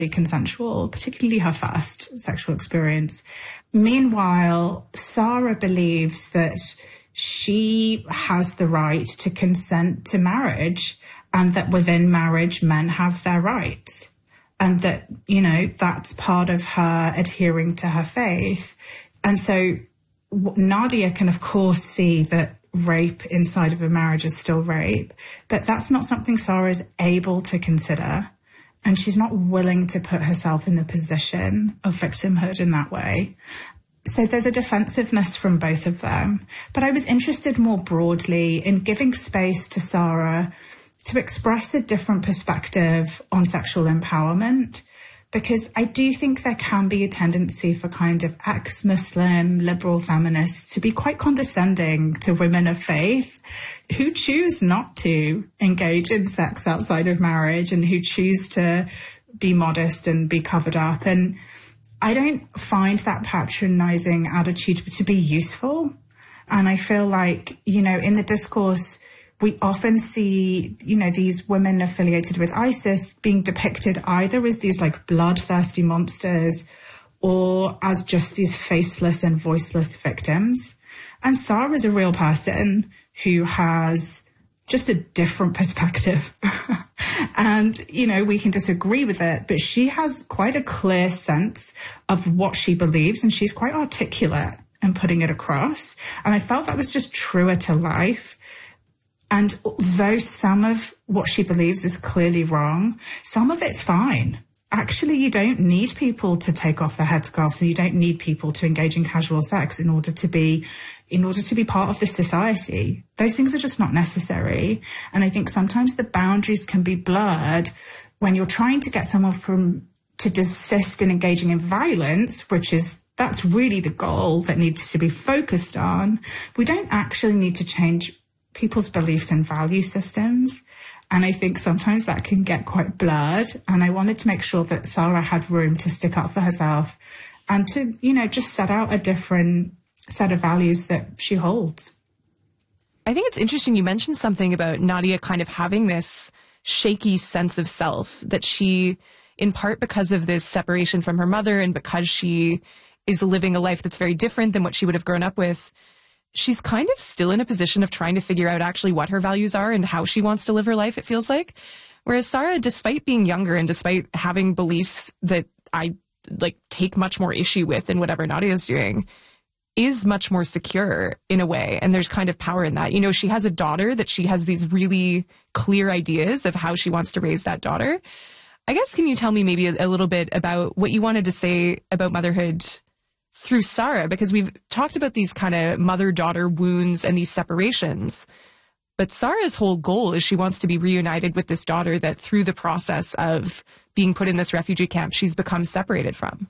consensual, particularly her first sexual experience. Meanwhile, Sarah believes that she has the right to consent to marriage and that within marriage, men have their rights. And that, that's part of her adhering to her faith. And so Nadia can, of course, see that rape inside of a marriage is still rape, but that's not something Sarah is able to consider. And she's not willing to put herself in the position of victimhood in that way. So there's a defensiveness from both of them. But I was interested more broadly in giving space to Sarah to express a different perspective on sexual empowerment, because I do think there can be a tendency for kind of ex-Muslim liberal feminists to be quite condescending to women of faith who choose not to engage in sex outside of marriage and who choose to be modest and be covered up. And I don't find that patronizing attitude to be useful. And I feel like, in the discourse, we often see, these women affiliated with ISIS being depicted either as these like bloodthirsty monsters or as just these faceless and voiceless victims. And Sarah is a real person who has just a different perspective. And, we can disagree with it, but she has quite a clear sense of what she believes, and she's quite articulate in putting it across. And I felt that was just truer to life. And though some of what she believes is clearly wrong, some of it's fine. Actually, you don't need people to take off their headscarves, and you don't need people to engage in casual sex in order to be part of this society. Those things are just not necessary. And I think sometimes the boundaries can be blurred when you're trying to get someone to desist in engaging in violence, that's really the goal that needs to be focused on. We don't actually need to change people's beliefs and value systems. And I think sometimes that can get quite blurred. And I wanted to make sure that Sarah had room to stick up for herself and to, just set out a different set of values that she holds. I think it's interesting you mentioned something about Nadia kind of having this shaky sense of self, that she, in part because of this separation from her mother and because she is living a life that's very different than what she would have grown up with, she's kind of still in a position of trying to figure out actually what her values are and how she wants to live her life, it feels like. Whereas Sarah, despite being younger and despite having beliefs that I take much more issue with than whatever Nadia is doing, is much more secure in a way. And there's kind of power in that. She has a daughter that she has these really clear ideas of how she wants to raise that daughter. I guess, can you tell me maybe a little bit about what you wanted to say about motherhood through Sarah? Because we've talked about these kind of mother-daughter wounds and these separations. But Sarah's whole goal is she wants to be reunited with this daughter that through the process of being put in this refugee camp, she's become separated from.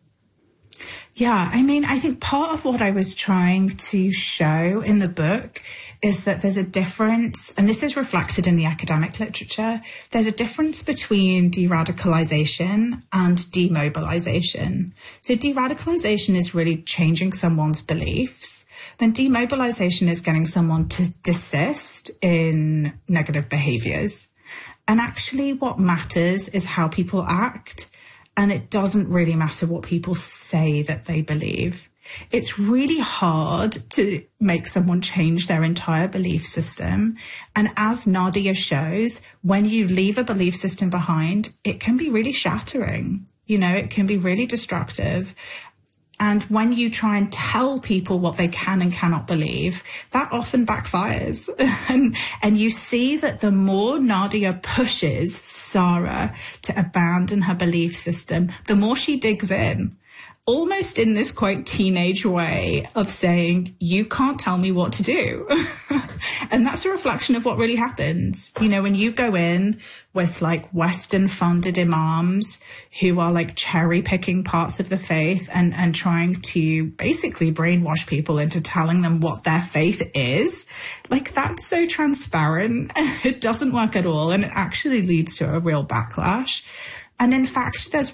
Yeah, I think part of what I was trying to show in the book is that there's a difference, and this is reflected in the academic literature, there's a difference between de-radicalization and demobilization. So de-radicalization is really changing someone's beliefs. Then demobilization is getting someone to desist in negative behaviors. And actually what matters is how people act. And it doesn't really matter what people say that they believe. It's really hard to make someone change their entire belief system. And as Nadia shows, when you leave a belief system behind, it can be really shattering. It can be really destructive. And when you try and tell people what they can and cannot believe, that often backfires. and you see that the more Nadia pushes Sarah to abandon her belief system, the more she digs in, almost in this quite teenage way of saying, you can't tell me what to do. And that's a reflection of what really happens. When you go in with Western funded imams who are cherry picking parts of the faith and trying to basically brainwash people into telling them what their faith is, that's so transparent. It doesn't work at all. And it actually leads to a real backlash. And in fact, there's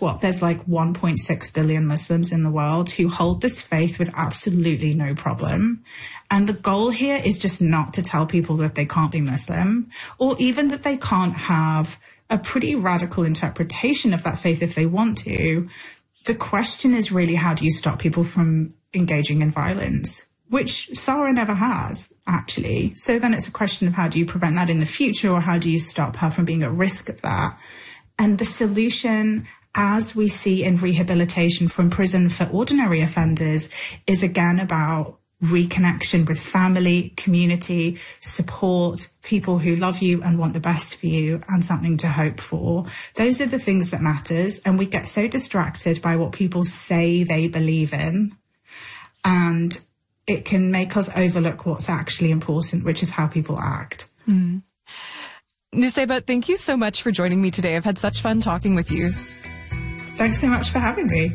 1.6 billion Muslims in the world who hold this faith with absolutely no problem. And the goal here is just not to tell people that they can't be Muslim, or even that they can't have a pretty radical interpretation of that faith if they want to. The question is really, how do you stop people from engaging in violence? Which Sarah never has, actually. So then it's a question of how do you prevent that in the future, or how do you stop her from being at risk of that? And the solution, as we see in rehabilitation from prison for ordinary offenders, is again about reconnection with family, community, support, people who love you and want the best for you, and something to hope for. Those are the things that matters. And we get so distracted by what people say they believe in. And it can make us overlook what's actually important, which is how people act. Mm. Nusseibeh, thank you so much for joining me today. I've had such fun talking with you. Thanks so much for having me.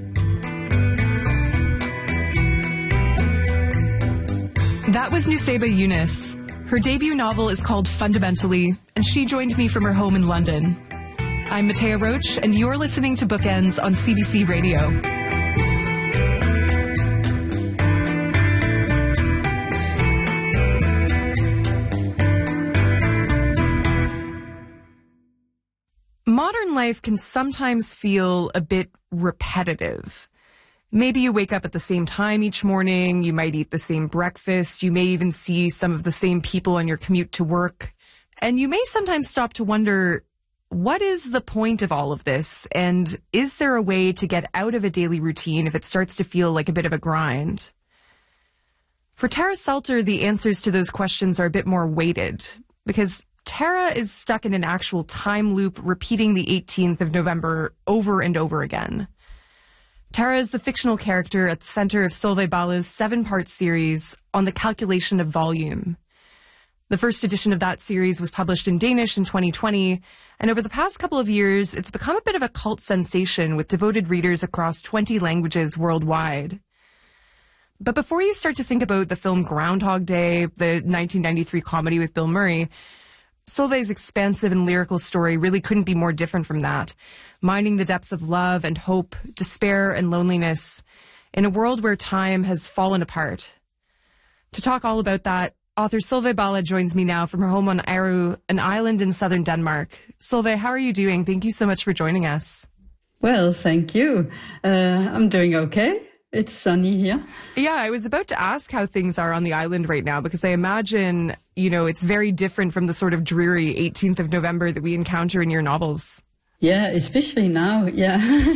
That was Nusseibeh Yunus. Her debut novel is called Fundamentally, and she joined me from her home in London. I'm Matea Roach, and you're listening to Bookends on CBC Radio. Modern life can sometimes feel a bit repetitive. Maybe you wake up at the same time each morning, you might eat the same breakfast, you may even see some of the same people on your commute to work, and you may sometimes stop to wonder, what is the point of all of this? And is there a way to get out of a daily routine if it starts to feel like a bit of a grind? For Tara Selter, the answers to those questions are a bit more weighted, because Tara is stuck in an actual time loop repeating the 18th of November over and over again. Tara is the fictional character at the center of Solveig Balle's 7-part series on the calculation of volume. The first edition of that series was published in Danish in 2020, and over the past couple of years, it's become a bit of a cult sensation with devoted readers across 20 languages worldwide. But before you start to think about the film Groundhog Day, the 1993 comedy with Bill Murray, Solveig's expansive and lyrical story really couldn't be more different from that, mining the depths of love and hope, despair and loneliness, in a world where time has fallen apart. To talk all about that, author Solveig Balle joins me now from her home on Ærø, an island in southern Denmark. Solveig, how are you doing? Thank you so much for joining us. Well, thank you. I'm doing okay. It's sunny here. Yeah, I was about to ask how things are on the island right now, because I imagine, it's very different from the sort of dreary 18th of November that we encounter in your novels. Yeah, especially now, yeah.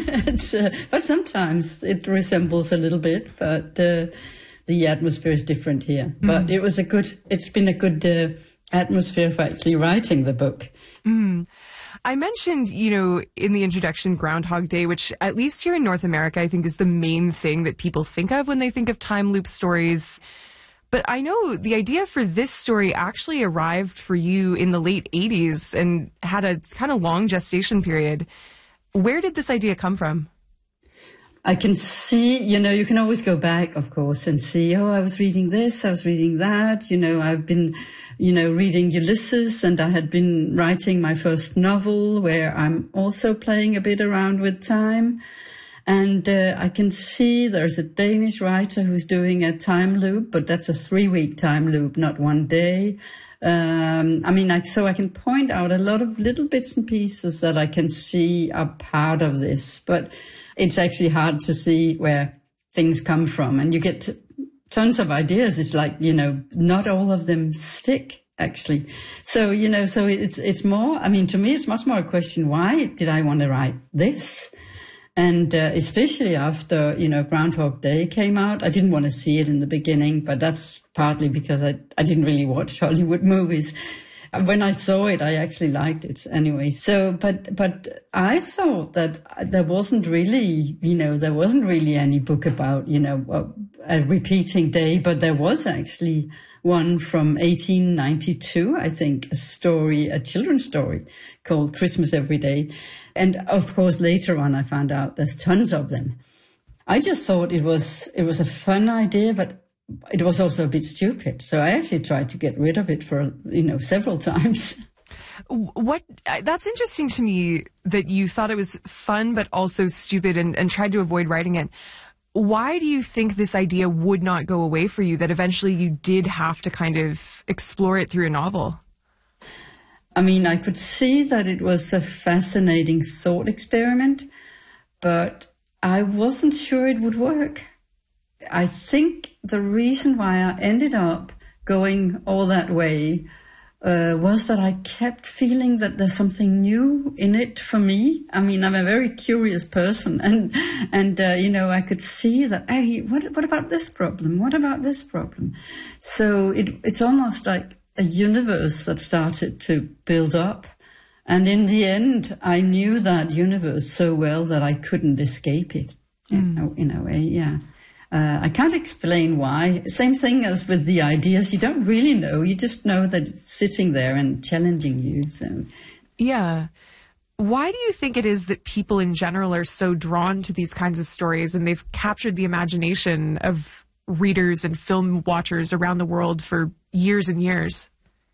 But sometimes it resembles a little bit, but the atmosphere is different here. Mm. But it's been a good atmosphere for actually writing the book. Mm. I mentioned, in the introduction, Groundhog Day, which at least here in North America, I think is the main thing that people think of when they think of time loop stories. But I know the idea for this story actually arrived for you in the late 80s and had a kind of long gestation period. Where did this idea come from? I can see, you can always go back, of course, and see, I was reading this, I was reading that, I've been, reading Ulysses, and I had been writing my first novel where I'm also playing a bit around with time. And I can see there's a Danish writer who's doing a time loop, but that's a 3-week time loop, not 1 day. So I can point out a lot of little bits and pieces that I can see are part of this, but it's actually hard to see where things come from. And you get tons of ideas. It's like, not all of them stick, actually. So, so it's more, to me, it's much more a question, why did I want to write this? And especially after, Groundhog Day came out, I didn't want to see it in the beginning, but that's partly because I didn't really watch Hollywood movies. When I saw it, I actually liked it anyway. So, but I thought that there wasn't really any book about, a repeating day, but there was actually one from 1892, I think, a children's story called Christmas Every Day. And of course, later on, I found out there's tons of them. I just thought it was a fun idea, but it was also a bit stupid. So I actually tried to get rid of it for, several times. That's interesting to me that you thought it was fun, but also stupid and tried to avoid writing it. Why do you think this idea would not go away for you, that eventually you did have to kind of explore it through a novel? I mean, I could see that it was a fascinating thought experiment, but I wasn't sure it would work. I think the reason why I ended up going all that way was that I kept feeling that there's something new in it for me. I mean, I'm a very curious person, and I could see that, hey, what about this problem? What about this problem? So it's almost like a universe that started to build up. And in the end, I knew that universe so well that I couldn't escape it, in a way, yeah. I can't explain why. Same thing as with the ideas. You don't really know. You just know that it's sitting there and challenging you. So, yeah. Why do you think it is that people in general are so drawn to these kinds of stories and they've captured the imagination of readers and film watchers around the world for years and years?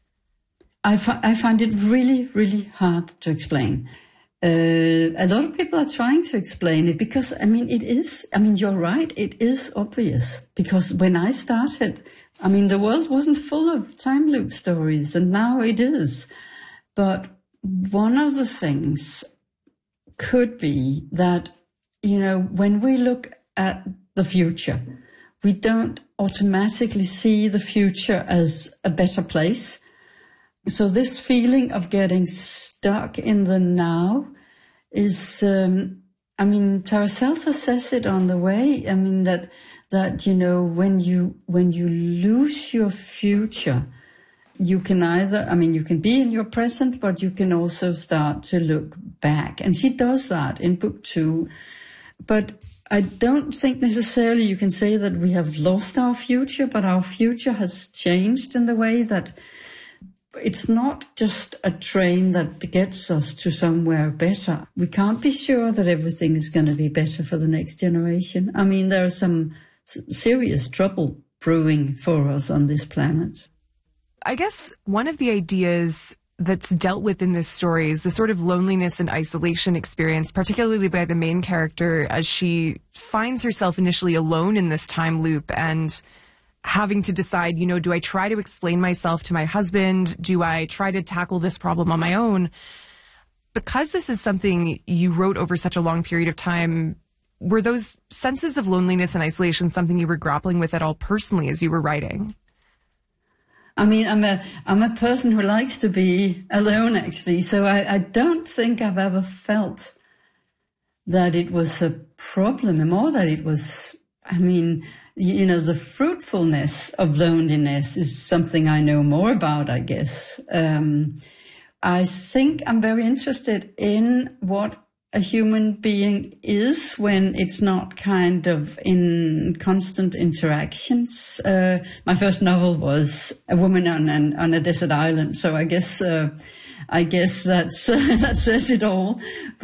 I find it really, really hard to explain. A lot of people are trying to explain it because, you're right, it is obvious. Because when I started, the world wasn't full of time loop stories, and now it is. But one of the things could be that, when we look at the future, we don't automatically see the future as a better place. So this feeling of getting stuck in the now is, Tara Seltzer says it on the way. That when you lose your future, you can either, you can be in your present, but you can also start to look back. And she does that in book 2. But I don't think necessarily you can say that we have lost our future, but our future has changed in the way that it's not just a train that gets us to somewhere better. We can't be sure that everything is going to be better for the next generation. There is some serious trouble brewing for us on this planet. I guess one of the ideas that's dealt with in this story is the sort of loneliness and isolation experience, particularly by the main character as she finds herself initially alone in this time loop and having to decide, do I try to explain myself to my husband? Do I try to tackle this problem on my own? Because this is something you wrote over such a long period of time, were those senses of loneliness and isolation something you were grappling with at all personally as you were writing? I'm a person who likes to be alone, actually. So I don't think I've ever felt that it was a problem, or that it was, the fruitfulness of loneliness is something I know more about, I guess. I think I'm very interested in what a human being is when it's not kind of in constant interactions. My first novel was a woman on a desert island, so I guess that's that says it all.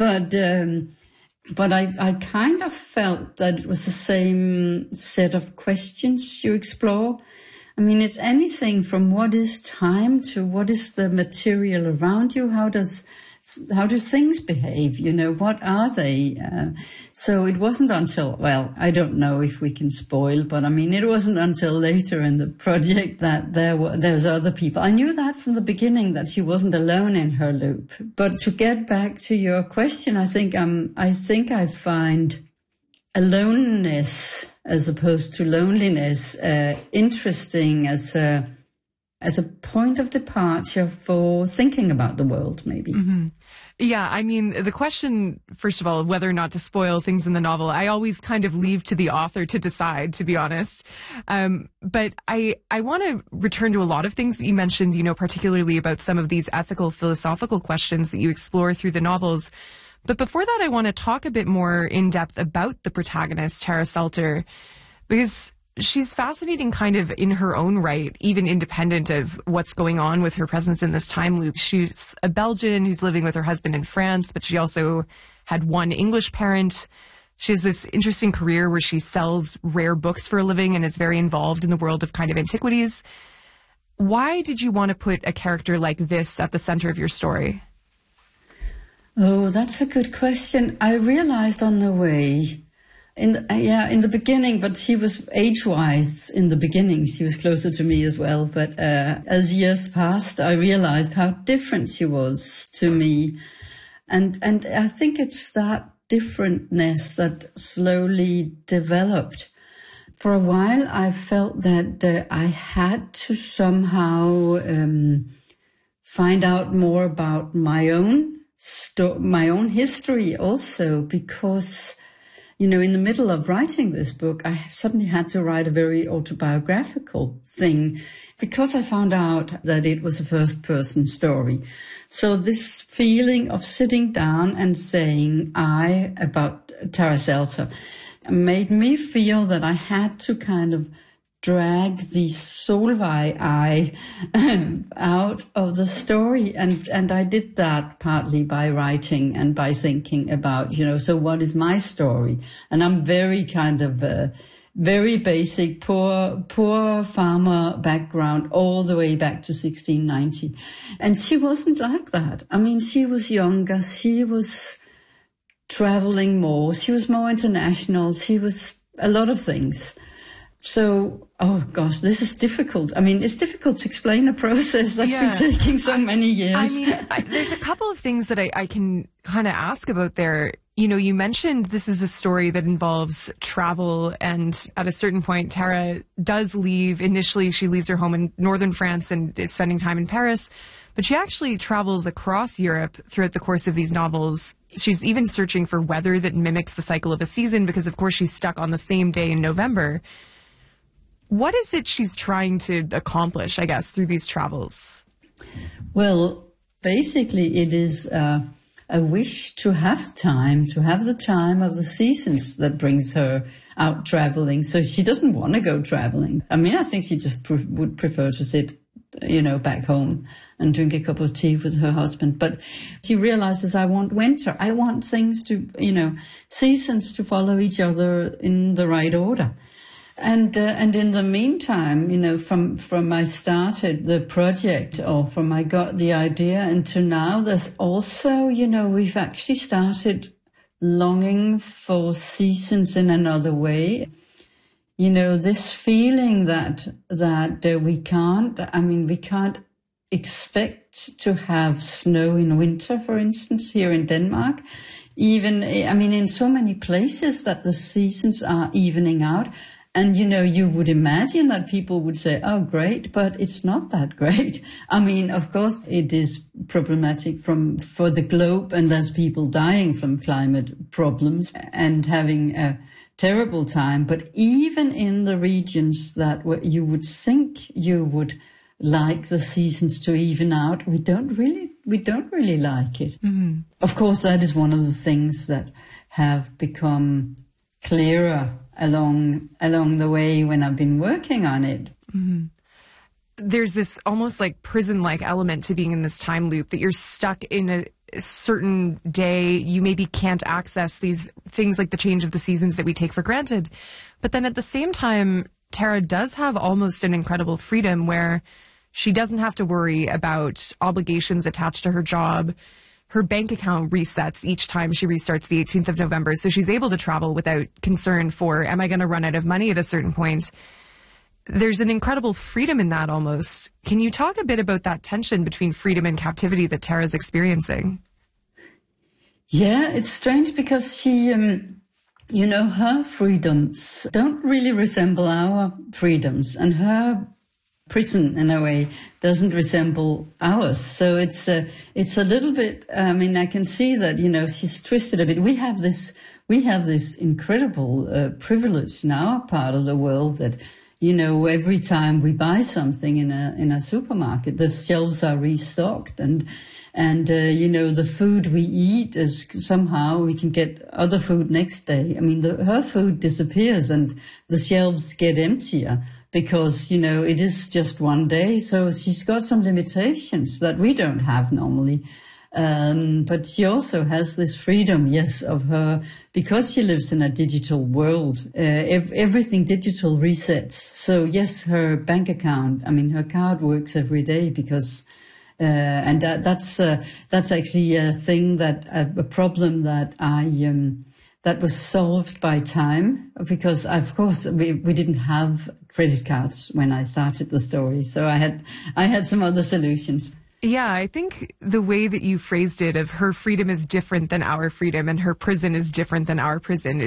But I kind of felt that it was the same set of questions you explore. It's anything from what is time to what is the material around you? How do things behave? What are they? So it wasn't until, I don't know if we can spoil, but it wasn't until later in the project that there's other people. I knew that from the beginning, that she wasn't alone in her loop. But to get back to your question, I think I find aloneness as opposed to loneliness interesting as a point of departure for thinking about the world, maybe. Mm-hmm. Yeah, the question, first of all, whether or not to spoil things in the novel, I always kind of leave to the author to decide, to be honest. But I want to return to a lot of things that you mentioned, particularly about some of these ethical, philosophical questions that you explore through the novels. But before that, I want to talk a bit more in depth about the protagonist, Tara Seltzer, because she's fascinating kind of in her own right, even independent of what's going on with her presence in this time loop. She's a Belgian who's living with her husband in France, but she also had one English parent. She has this interesting career where she sells rare books for a living and is very involved in the world of kind of antiquities. Why did you want to put a character like this at the center of your story? Oh, that's a good question. I realized on the way in the beginning, but she was age-wise in the beginning. She was closer to me as well. But as years passed, I realized how different she was to me. And I think it's that differentness that slowly developed. For a while, I felt that I had to somehow find out more about my own history also, because, in the middle of writing this book, I suddenly had to write a very autobiographical thing because I found out that it was a first-person story. So this feeling of sitting down and saying about Tara Selter made me feel that I had to kind of drag the Solveig I out of the story. And I did that partly by writing and by thinking about, so what is my story? And I'm very kind of very basic, poor farmer background all the way back to 1690. And she wasn't like that. I mean, she was younger. She was traveling more. She was more international. She was a lot of things. So, oh gosh, this is difficult. I mean, it's difficult to explain a process that's been taking so many years. I mean, there's a couple of things that I can kind of ask about there. You mentioned this is a story that involves travel, and at a certain point, Tara does leave. Initially, she leaves her home in northern France and is spending time in Paris, but she actually travels across Europe throughout the course of these novels. She's even searching for weather that mimics the cycle of a season because, of course, she's stuck on the same day in November. What is it she's trying to accomplish, I guess, through these travels? Well, basically it is a wish to have the time of the seasons that brings her out traveling. So she doesn't want to go traveling. I mean, I think she just would prefer to sit, back home and drink a cup of tea with her husband. But she realizes, I want winter. I want things to, seasons to follow each other in the right order. And in the meantime, from I started the project, or from I got the idea, and to now, there's also, we've actually started longing for seasons in another way. This feeling that we can't expect to have snow in winter, for instance, here in Denmark. Even, in so many places that the seasons are evening out. And, you would imagine that people would say, oh, great, but it's not that great. I mean, of course, it is problematic for the globe, and there's people dying from climate problems and having a terrible time. But even in the regions that you would think you would like the seasons to even out, we don't really like it. Mm-hmm. Of course, that is one of the things that have become clearer along the way when I've been working on it. Mm-hmm. There's this almost like prison-like element to being in this time loop, that you're stuck in a certain day. You maybe can't access these things like the change of the seasons that we take for granted. But then at the same time, Tara does have almost an incredible freedom where she doesn't have to worry about obligations attached to her job. Her bank account resets each time she restarts the 18th of November. So she's able to travel without concern for, am I going to run out of money at a certain point? There's an incredible freedom in that almost. Can you talk a bit about that tension between freedom and captivity that Tara's experiencing? Yeah, it's strange because she, her freedoms don't really resemble our freedoms, and her prison, in a way, doesn't resemble ours. So it's a little bit, I can see that, she's twisted a bit. We have this incredible privilege in our part of the world that, every time we buy something in a supermarket, the shelves are restocked, and the food we eat is somehow we can get other food next day. Her food disappears and the shelves get emptier, because, it is just one day. So she's got some limitations that we don't have normally. But she also has this freedom, yes, of her, because she lives in a digital world. Everything digital resets. So yes, her bank account, her card works every day because, and that's actually a thing a problem that that was solved by time, because of course we didn't have credit cards when I started the story. So I had some other solutions. Yeah, I think the way that you phrased it of her freedom is different than our freedom and her prison is different than our prison